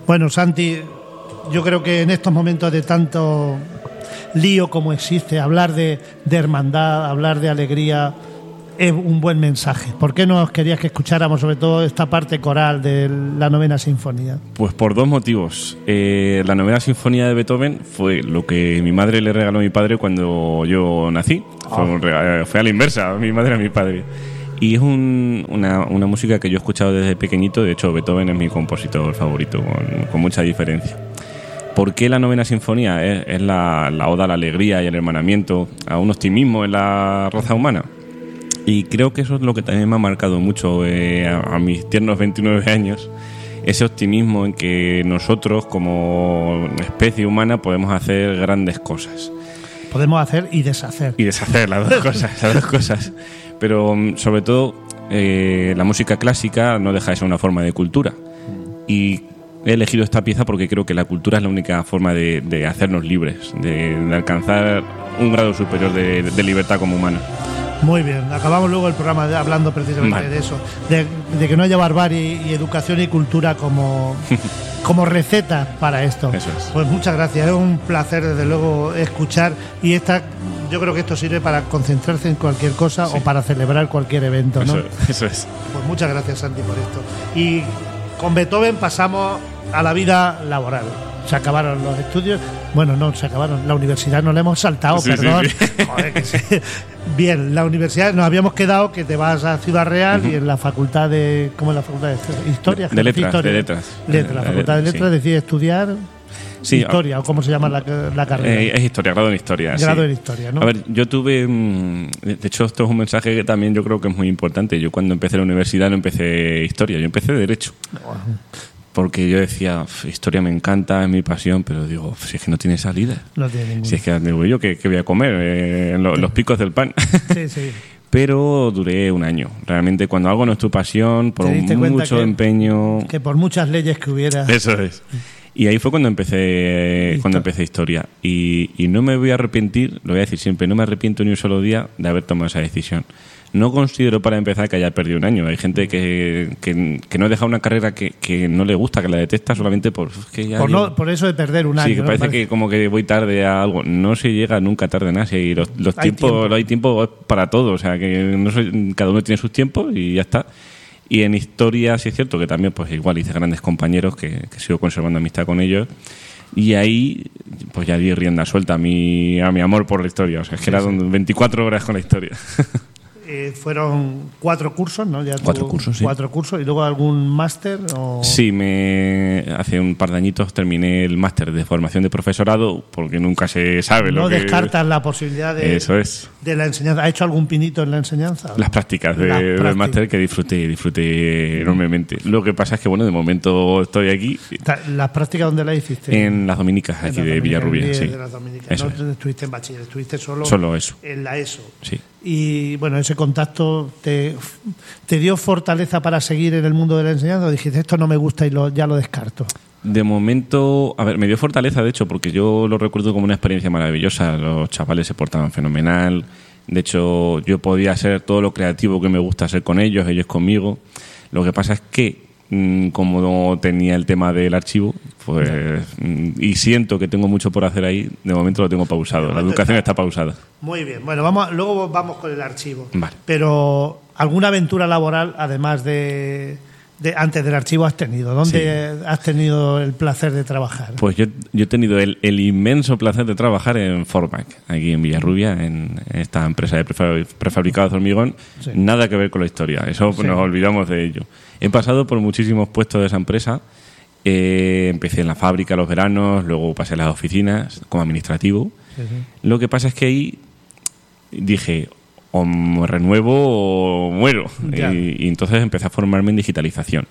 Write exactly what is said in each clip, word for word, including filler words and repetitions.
Bueno, Santi, yo creo que en estos momentos de tanto lío como existe, hablar de, de hermandad, hablar de alegría, es un buen mensaje. ¿Por qué nos querías que escucháramos sobre todo esta parte coral de la Novena Sinfonía? Pues por dos motivos. Eh, la Novena Sinfonía de Beethoven fue lo que mi madre le regaló a mi padre cuando yo nací. Oh. Fue, un regalo, fue a la inversa, mi madre a mi padre. Y es un, una, una música que yo he escuchado desde pequeñito. De hecho, Beethoven es mi compositor favorito, con, con mucha diferencia. ¿Por qué la Novena Sinfonía? Es, es la, la oda a la alegría y al hermanamiento, a un optimismo en la raza humana. Y creo que eso es lo que también me ha marcado mucho eh, a, a mis tiernos veintinueve años, ese optimismo en que nosotros como especie humana podemos hacer grandes cosas. Podemos hacer y deshacer. Y deshacer, las dos cosas, las dos cosas. Pero sobre todo eh, la música clásica no deja de ser una forma de cultura. Y he elegido esta pieza porque creo que la cultura es la única forma de, de hacernos libres, de, de alcanzar un grado superior de, de libertad como humanos. Muy bien, acabamos luego el programa de, hablando precisamente vale. de eso, de, de que no haya barbarie y educación y cultura como, como receta para esto. Eso es. Pues muchas gracias, es un placer desde luego escuchar, y esta, yo creo que esto sirve para concentrarse en cualquier cosa sí. o para celebrar cualquier evento, ¿no? Eso, eso es. Pues muchas gracias, Santi, por esto. Y con Beethoven pasamos a la vida laboral. Se acabaron los estudios. Bueno, no, se acabaron. La universidad no la hemos saltado, sí, perdón. Sí, sí. Joder, que sí. Bien, la universidad, nos habíamos quedado que te vas a Ciudad Real uh-huh. y en la facultad de... ¿Cómo es la facultad de Historia? De, de letras, Historia. de letras. Letras, la facultad de letras sí. decide estudiar... Sí, historia, o cómo se llama la, la carrera. Eh, es historia, grado en historia. Grado sí. en historia, ¿no? A ver, yo tuve. De hecho, esto es un mensaje que también yo creo que es muy importante. Yo cuando empecé la universidad no empecé historia, yo empecé derecho. Wow. Porque yo decía, historia me encanta, es mi pasión, pero digo, si es que no tiene salida. No tiene ninguna. Si es que digo yo, ¿qué, qué voy a comer? Eh, en lo, sí. Los picos del pan. Sí, sí. Pero duré un año. Realmente, cuando algo no es tu pasión, por mucho que, empeño. Que por muchas leyes que hubiera. Eso es. Y ahí fue cuando empecé cuando empecé historia. Y, y no me voy a arrepentir, lo voy a decir siempre, no me arrepiento ni un solo día de haber tomado esa decisión. No considero, para empezar, que haya perdido un año. Hay gente que, que, que no deja una carrera que, que no le gusta, que la detesta solamente por... Que ya por, digo, no, por eso de perder un año. Sí, que ¿no? parece, parece que como que voy tarde a algo. No se llega nunca tarde a nada. Y los, los hay tiempos, tiempo. hay tiempo para todo. O sea, que no soy, cada uno tiene sus tiempos y ya está. Y en historia sí es cierto que también pues igual hice grandes compañeros que, que sigo conservando amistad con ellos. Y ahí pues ya di rienda suelta a mi, a mi amor por la historia. O sea, es que sí, eran sí. veinticuatro horas con la historia. Eh, fueron cuatro cursos, ¿no? Ya cuatro cursos, sí. Cuatro cursos. ¿Y luego algún máster? O... Sí, me hace un par de añitos terminé el máster de formación de profesorado, porque nunca se sabe no lo que... No descartas la posibilidad de, Eso es. de la enseñanza. ¿Ha hecho algún pinito en la enseñanza? Las prácticas de, Las prácticas. del máster que disfruté, disfruté enormemente. Lo que pasa es que, bueno, de momento estoy aquí. ¿Las prácticas dónde las hiciste? En las Dominicas, aquí las de Dominicas, Villarrubia, de, sí. De las Dominicas. Eso No es. estuviste en bachiller, estuviste solo... Solo eso. En la ESO. Sí. Y bueno, ese contacto te, te dio fortaleza para seguir en el mundo de la enseñanza, o dijiste esto no me gusta y lo, ya lo descarto. De momento, a ver, me dio fortaleza de hecho, porque yo lo recuerdo como una experiencia maravillosa. Los chavales se portaban fenomenal. De hecho, yo podía hacer todo lo creativo que me gusta hacer con ellos, ellos conmigo. Lo que pasa es que como no tenía el tema del archivo, pues y siento que tengo mucho por hacer ahí, de momento lo tengo pausado, la educación está pausada. Muy bien, bueno, vamos luego vamos con el archivo. Vale. Pero ¿alguna aventura laboral, además de, de antes del archivo, has tenido? ¿Dónde sí. has tenido el placer de trabajar? Pues yo, yo he tenido el, el inmenso placer de trabajar en Formac, aquí en Villarrubia, en esta empresa de prefabricados de hormigón. Sí. Nada que ver con la historia, eso sí. nos olvidamos de ello. He pasado por muchísimos puestos de esa empresa. Eh, empecé en la fábrica los veranos, luego pasé a las oficinas como administrativo. Sí, sí. Lo que pasa es que ahí dije, o me renuevo o muero. Y, y entonces empecé a formarme en digitalización.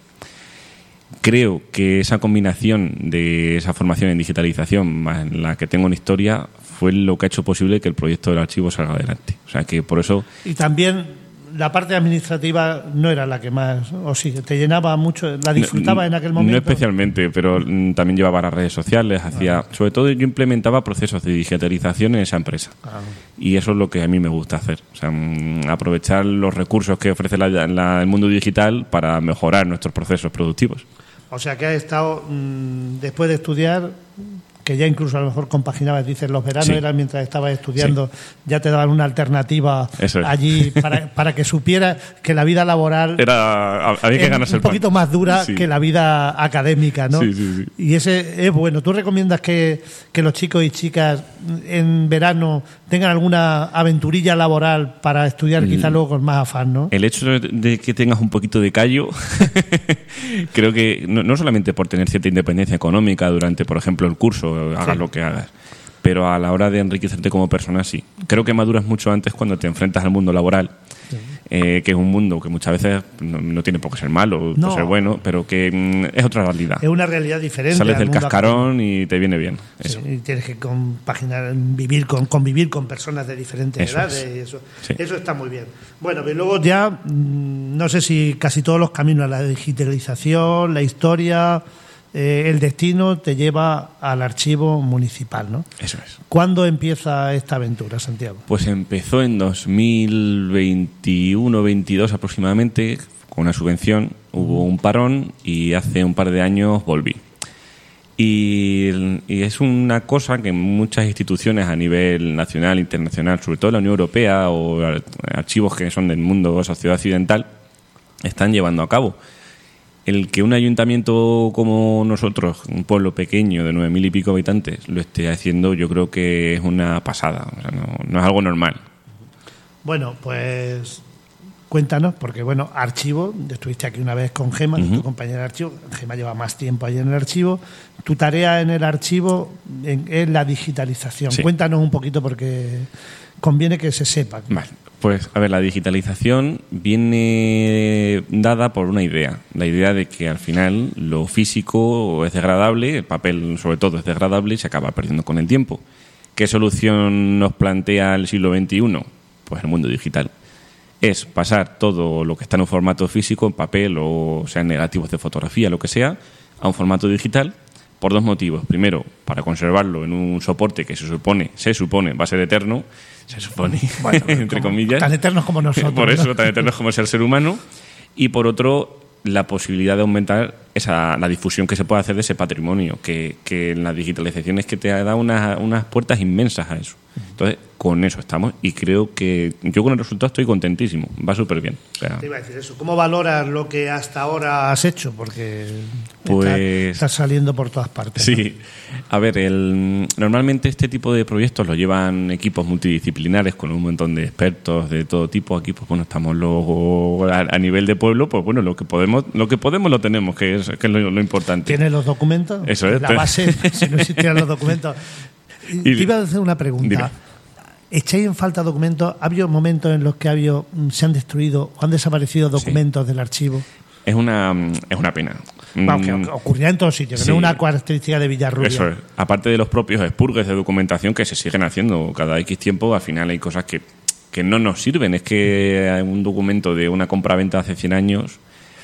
Creo que esa combinación de esa formación en digitalización más la que tengo en historia fue lo que ha hecho posible que el proyecto del archivo salga adelante. O sea que por eso... Y también... La parte administrativa no era la que más, o sí, te llenaba mucho, la disfrutaba no, en aquel momento. No especialmente, pero también llevaba las redes sociales, hacía, ah. sobre todo yo implementaba procesos de digitalización en esa empresa. Ah. Y eso es lo que a mí me gusta hacer, o sea, aprovechar los recursos que ofrece la, la, el mundo digital para mejorar nuestros procesos productivos. O sea que has estado, mmm, después de estudiar, que ya incluso a lo mejor compaginabas, dices, los veranos sí. eran mientras estabas estudiando, sí. ya te daban una alternativa es. allí para, para que supieras que la vida laboral era había que ganarse un poquito el más dura sí. que la vida académica, ¿no? Sí, sí, sí. Y ese es bueno. ¿Tú recomiendas que, que los chicos y chicas en verano tengan alguna aventurilla laboral para estudiar mm. quizás luego con más afán, ¿no? El hecho de, de que tengas un poquito de callo creo que no, no solamente por tener cierta independencia económica durante, por ejemplo, el curso, hagas sí. lo que hagas, pero a la hora de enriquecerte como persona sí. Creo que maduras mucho antes cuando te enfrentas al mundo laboral, sí. eh, que es un mundo que muchas veces no, no tiene por qué ser malo, no. por ser bueno, pero que mm, es otra realidad. Es una realidad diferente. Sales del cascarón académico. Y te viene bien. Eso. Sí, y tienes que compaginar, vivir con, convivir con personas de diferentes eso edades. Es. Y eso, sí. eso está muy bien. Bueno, pero luego ya, mmm, no sé si casi todos los caminos, la digitalización, la historia... Eh, el destino te lleva al archivo municipal, ¿no? Eso es. ¿Cuándo empieza esta aventura, Santiago? Pues empezó en dos mil veintiuno veintidós aproximadamente, con una subvención, hubo un parón y hace un par de años volví. Y, y es una cosa que muchas instituciones a nivel nacional, internacional, sobre todo la Unión Europea o archivos que son del mundo o sociedad occidental, están llevando a cabo. El que un ayuntamiento como nosotros, un pueblo pequeño de nueve mil y pico habitantes, lo esté haciendo, yo creo que es una pasada. O sea, no, no es algo normal. Bueno, pues cuéntanos, porque bueno, archivo, estuviste aquí una vez con Gema, uh-huh. tu compañera de archivo. Gema lleva más tiempo allí en el archivo. Tu tarea en el archivo es la digitalización. Sí. Cuéntanos un poquito porque conviene que se sepa. Vale. Pues, a ver, la digitalización viene dada por una idea. La idea de que al final lo físico es degradable, el papel sobre todo es degradable y se acaba perdiendo con el tiempo. ¿Qué solución nos plantea el siglo veintiuno? Pues el mundo digital. Es pasar todo lo que está en un formato físico, en papel o sean negativos de fotografía, lo que sea, a un formato digital por dos motivos. Primero, para conservarlo en un soporte que se supone, se supone va a ser eterno, se supone, bueno, entre como, comillas. Tan eternos como nosotros. Por eso, ¿no? tan eternos como es el ser humano. Y por otro, la posibilidad de aumentar esa la difusión que se puede hacer de ese patrimonio, que, que en la digitalización es que te da unas, unas puertas inmensas a eso. Entonces, con eso estamos y creo que yo con el resultado estoy contentísimo, va súper bien. O sea, te iba a decir eso. ¿Cómo valoras lo que hasta ahora has hecho? Porque pues, estás está saliendo por todas partes. Sí, ¿no? A ver, el, normalmente este tipo de proyectos los llevan equipos multidisciplinares con un montón de expertos de todo tipo. Aquí, pues bueno, estamos luego a, a nivel de pueblo, pues bueno, lo que podemos, lo que podemos lo tenemos, que es, que es lo, lo importante. ¿Tienes los documentos? Eso es. La base, si no existieran los documentos. Y, te iba a hacer una pregunta. Dime. ¿Echáis en falta documentos? ¿Ha habido momentos en los que ha habido, se han destruido o han desaparecido documentos sí. del archivo? Es una, es una pena. Bueno, que ocurrirá en todos sitios, que sí. no es una característica de Villarrubia. Eso es. Aparte de los propios expurgues de documentación que se siguen haciendo cada X tiempo, al final hay cosas que, que no nos sirven. Es que hay un documento de una compra-venta hace cien años,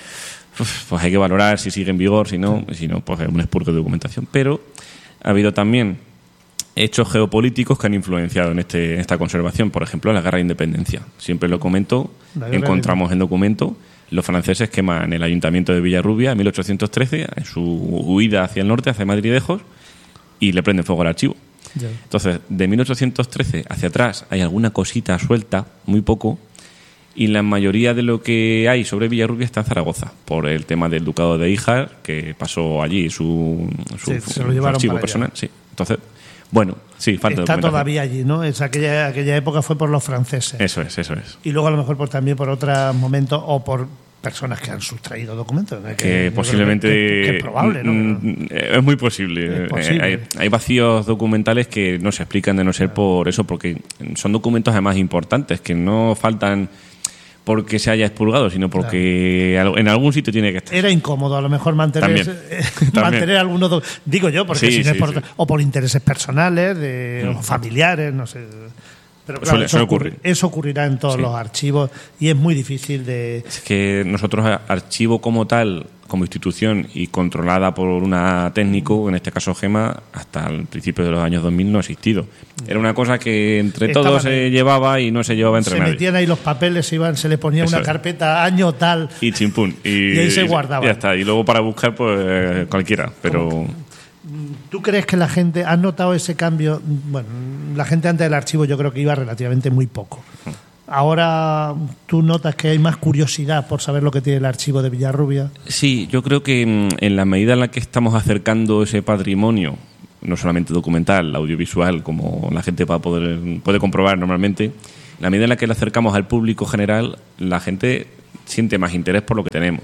pues hay que valorar si sigue en vigor, si no, si no pues es un expurgo de documentación. Pero ha habido también hechos geopolíticos que han influenciado en, este, en esta conservación. Por ejemplo, la guerra de independencia. Siempre lo comento, encontramos el documento. Los franceses queman el ayuntamiento de Villarrubia en mil ochocientos trece, en su huida hacia el norte, hacia Madridejos, y le prenden fuego al archivo. Ya. Entonces, de mil ochocientos trece hacia atrás hay alguna cosita suelta, muy poco, y la mayoría de lo que hay sobre Villarrubia está en Zaragoza, por el tema del ducado de Híjar, que pasó allí su, su, sí, su, su archivo personal. Sí. Entonces, bueno, sí, falta está todavía allí, ¿no? Es aquella, aquella época fue por los franceses. Eso es, eso es. Y luego a lo mejor por, también por otros momentos o por personas que han sustraído documentos. ¿no? Que, que posiblemente... Que, que, que es probable, ¿no? Es muy posible. Es posible. Hay, hay vacíos documentales que no se explican de no ser por eso, porque son documentos además importantes, que no faltan porque se haya expurgado, sino porque claro. en algún sitio tiene que estar. Era incómodo a lo mejor mantener, También. eh, mantener algunos, do- digo yo, porque sí, si no sí, es por, sí. o por intereses personales, de, mm. o familiares, no sé. Pero claro, suele, eso, suele ocurre, ocurrir. eso ocurrirá en todos sí. los archivos y es muy difícil de... Es que nosotros, archivo como tal, como institución y controlada por una técnico, en este caso Gema, hasta el principio de los años dos mil no ha existido. Era una cosa que entre Estaban todos se ahí. llevaba y no se llevaba entre se nadie. Se metían ahí los papeles, se, iban, se le ponía Eso una es. carpeta año tal y chimpún. Y, y ahí se guardaba. Ya está. Y luego para buscar, pues cualquiera. Pero ¿tú crees que la gente, has notado ese cambio? Bueno, la gente antes del archivo yo creo que iba relativamente muy poco. Ahora tú notas que hay más curiosidad por saber lo que tiene el archivo de Villarrubia. Sí, yo creo que en la medida en la que estamos acercando ese patrimonio, no solamente documental, audiovisual, como la gente va a poder puede comprobar normalmente, en la medida en la que le acercamos al público general, la gente siente más interés por lo que tenemos.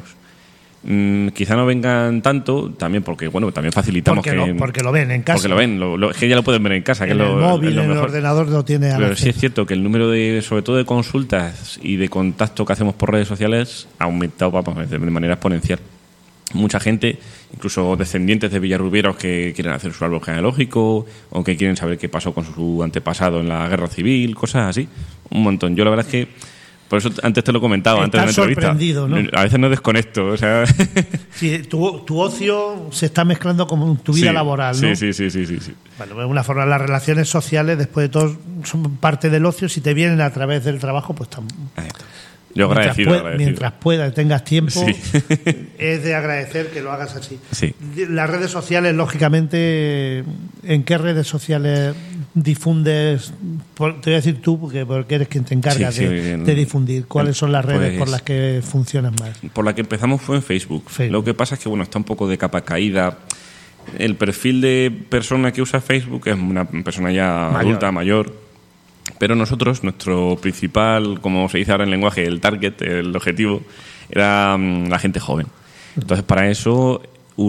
Mm, quizá no vengan tanto, también porque bueno también facilitamos porque que lo, porque lo ven en casa, porque lo ven, lo, lo, es que ya lo pueden ver en casa, que en es el lo, móvil, es lo en mejor. El ordenador lo tiene a la Pero sí es cierto que el número de, sobre todo de consultas y de contacto que hacemos por redes sociales ha aumentado, vamos, de manera exponencial. Mucha gente, incluso descendientes de villarrubieros que quieren hacer su árbol genealógico o que quieren saber qué pasó con su antepasado en la guerra civil, cosas así, un montón. Yo la verdad es que por eso antes te lo comentaba, Estás antes de la entrevista. Sorprendido, ¿no? A veces no desconecto, o sea. Sí, tu, tu ocio se está mezclando con tu vida sí, laboral, ¿no? Sí, sí, sí, sí, sí, sí. Bueno, de alguna forma las relaciones sociales, después de todo, son parte del ocio. Si te vienen a través del trabajo, pues están. Yo agradecido, mientras, agradecido. Mientras puedas, tengas tiempo, sí. es de agradecer que lo hagas así. Sí. Las redes sociales, lógicamente, ¿en qué redes sociales difundes? Por, te voy a decir tú, porque, porque eres quien te encarga sí, sí, de, de difundir. ¿Cuáles son las redes pues, por las que funcionan más? Por la que empezamos fue en Facebook. Facebook. Lo que pasa es que bueno está un poco de capa caída. El perfil de persona que usa Facebook es una persona ya mayor. adulta, mayor. Pero nosotros, nuestro principal, como se dice ahora en lenguaje, el target, el objetivo, era um, la gente joven. Entonces, para eso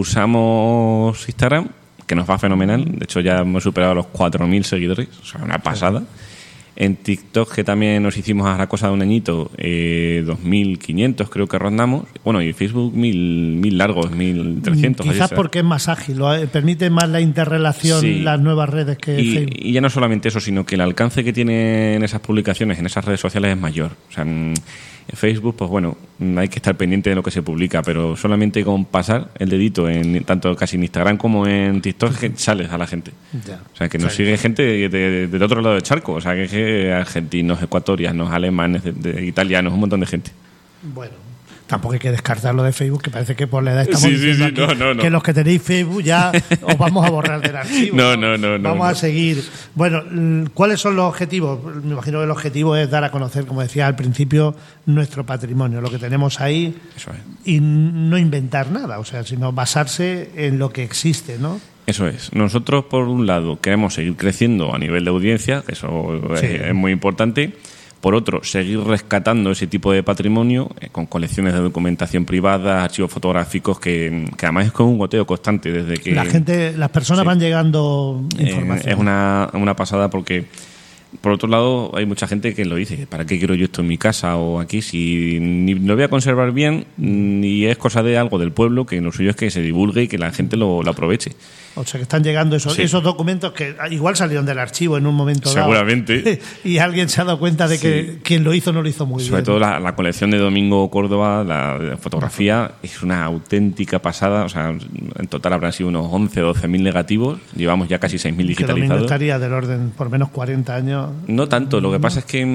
usamos Instagram, que nos va fenomenal. De hecho, ya hemos superado los cuatro mil seguidores, o sea, una pasada. En TikTok, que también nos hicimos a la cosa de un añito, eh, dos mil quinientos creo que rondamos. Bueno, y Facebook mil, mil largos, mil trescientos. Quizás así, porque es más ágil, lo, eh, permite más la interrelación, sí. las nuevas redes que y, Facebook. Y ya no solamente eso, sino que el alcance que tienen esas publicaciones en esas redes sociales es mayor. O sea, en Facebook, pues bueno, hay que estar pendiente de lo que se publica, pero solamente con pasar el dedito en tanto casi en Instagram como en TikTok que sales a la gente. Ya. O sea, que nos sigue gente de, de, del otro lado del charco. O sea, que, que argentinos, ecuatorianos, alemanes, de, de italianos, un montón de gente. Bueno, tampoco hay que descartarlo de Facebook, que parece que por la edad estamos sí, diciendo sí, sí. aquí No, no, no. que los que tenéis Facebook ya os vamos a borrar del archivo. No, no, no. no vamos no, a no. seguir. Bueno, ¿cuáles son los objetivos? Me imagino que el objetivo es dar a conocer, como decía al principio, nuestro patrimonio, lo que tenemos ahí. Eso es. Y no inventar nada, o sea, sino basarse en lo que existe, ¿no? Eso es. Nosotros, por un lado, queremos seguir creciendo a nivel de audiencia, que eso Sí. es, es muy importante. Por otro, seguir rescatando ese tipo de patrimonio eh, con colecciones de documentación privada, archivos fotográficos, que, que además es con un goteo constante desde que... La gente, las personas sí. van llegando información. Eh, es una, una pasada porque, por otro lado, hay mucha gente que lo dice, ¿para qué quiero yo esto en mi casa o aquí? Si ni lo voy a conservar bien, ni es cosa de algo del pueblo, que lo suyo es que se divulgue y que la gente lo, lo aproveche. O sea, que están llegando esos, sí. esos documentos que igual salieron del archivo en un momento dado. Seguramente. Y alguien se ha dado cuenta de que sí. quien lo hizo no lo hizo muy Sobre bien. Sobre todo la, la colección de Domingo Córdoba, la, la fotografía, es una auténtica pasada. O sea, en total habrán sido unos once o doce mil negativos. Llevamos ya casi seis mil digitalizados. Que Domingo estaría del orden, por menos cuarenta años. No tanto. Lo que pasa es que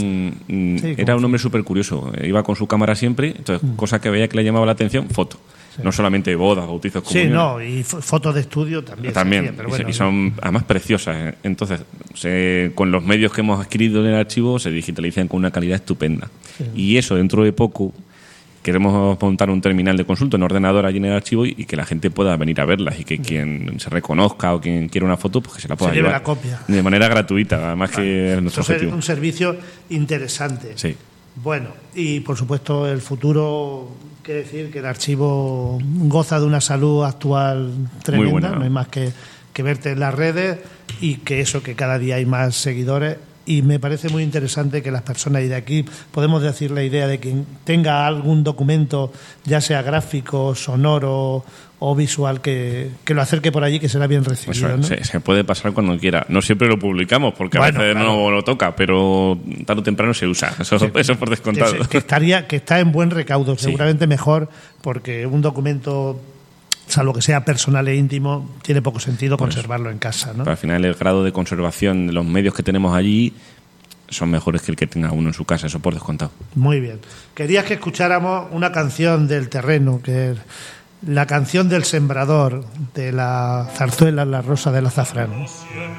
mmm, sí, era un hombre súper curioso. Iba con su cámara siempre. Entonces, mm. cosa que veía que le llamaba la atención, foto. Sí. No solamente bodas, bautizos, comuniones. Sí, no, y fotos de estudio también. También, hacía, pero bueno, y son además preciosas. Entonces, se, con los medios que hemos adquirido en el archivo, se digitalizan con una calidad estupenda. Sí. Y eso, dentro de poco, queremos montar un terminal de consulta en ordenador allí en el archivo y, y que la gente pueda venir a verlas y que quien se reconozca o quien quiera una foto, pues que se la pueda se llevar. La copia. De manera gratuita, además vale. que es nuestro Entonces, objetivo. Es un servicio interesante. Sí. Bueno, y por supuesto el futuro, quiere decir que el archivo goza de una salud actual tremenda, Muy buena. No hay más que, que verte en las redes y que eso, que cada día hay más seguidores y me parece muy interesante que las personas, y de aquí podemos decir la idea de quien tenga algún documento, ya sea gráfico, sonoro o visual, que, que lo acerque por allí, que será bien recibido. Eso, ¿no? se, se puede pasar cuando quiera. No siempre lo publicamos, porque bueno, a veces claro. no lo toca, pero tarde o temprano se usa. Eso, sí, eso por descontado. Que, que, estaría, que está en buen recaudo, sí. Seguramente mejor, porque un documento, salvo que sea personal e íntimo, tiene poco sentido pues, conservarlo en casa, ¿no? Pero al final el grado de conservación de los medios que tenemos allí son mejores que el que tenga uno en su casa, eso por descontado. Muy bien. Querías que escucháramos una canción del terreno, que es la canción del sembrador, de la zarzuela La Rosa del Azafrán.